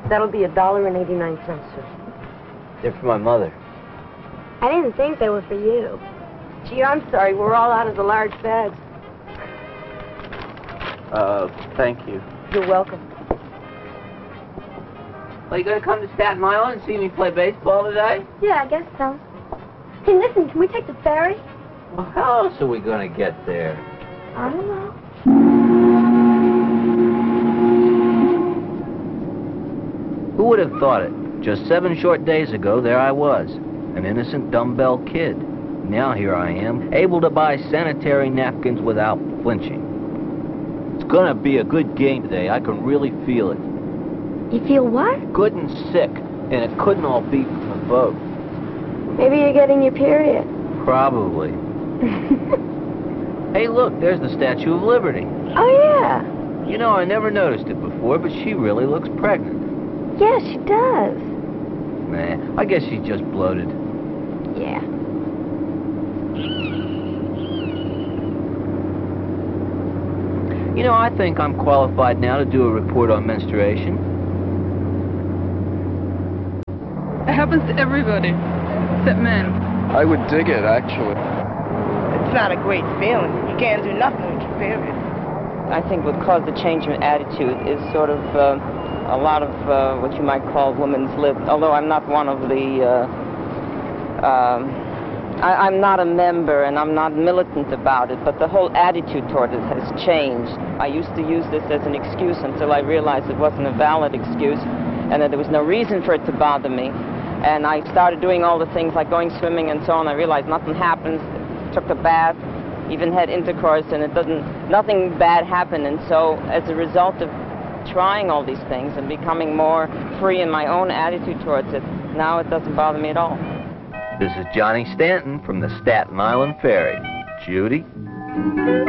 That'll be $1.89, sir. They're for my mother. I didn't think they were for you. Gee, I'm sorry. We're all out of the large bags. Thank you. You're welcome. Well, you gonna come to Staten Island and see me play baseball today? Yeah, I guess so. Hey, listen, can we take the ferry? Well, how else are we gonna get there? I don't know. Who would have thought it? Just 7 short days ago, there I was, an innocent dumbbell kid. Now here I am, able to buy sanitary napkins without flinching. It's gonna be a good game today. I can really feel it. You feel what? Good and sick, and it couldn't all be from the boat. Maybe you're getting your period. Probably. Hey, look, there's the Statue of Liberty. Oh, yeah. You know, I never noticed it before, but she really looks pregnant. Yeah, she does. Nah, I guess she's just bloated. Yeah. You know, I think I'm qualified now to do a report on menstruation. It happens to everybody, except men. I would dig it, actually. It's not a great feeling. You can't do nothing with your period. I think what caused the change in attitude is sort of a lot of what you might call women's lib. Although I'm not one of the, I'm not a member and I'm not militant about it, but the whole attitude toward it has changed. I used to use this as an excuse until I realized it wasn't a valid excuse and that there was no reason for it to bother me. And I started doing all the things like going swimming and so on. I realized nothing happens. Took a bath, even had intercourse, and nothing bad happened. And so as a result of trying all these things and becoming more free in my own attitude towards it, now it doesn't bother me at all. This is Johnny Stanton from the Staten Island Ferry. Judy?